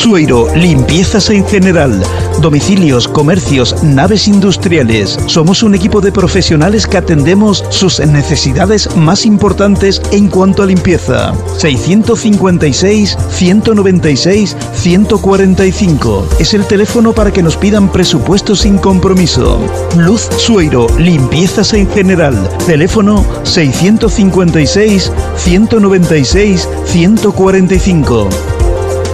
Sueiro, limpiezas en general. Domicilios, comercios, naves industriales. Somos un equipo de profesionales que atendemos sus necesidades más importantes en cuanto a limpieza. 656-196-145 es el teléfono para que nos pidan presupuestos sin compromiso. Luz Sueiro, limpiezas en general. Teléfono 656-196-145.